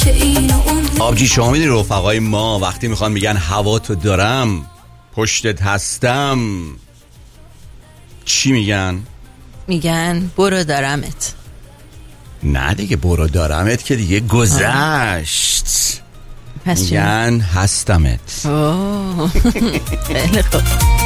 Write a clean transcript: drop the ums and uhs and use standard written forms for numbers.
آبجی شما میدونی رفقای ما وقتی میخوان میگن هوا تو دارم پشتت هستم چی میگن؟ میگن برو دارمت. نه دیگه برو دارمت که دیگه گذشت. پس میگن هستمت. خیلی خوب.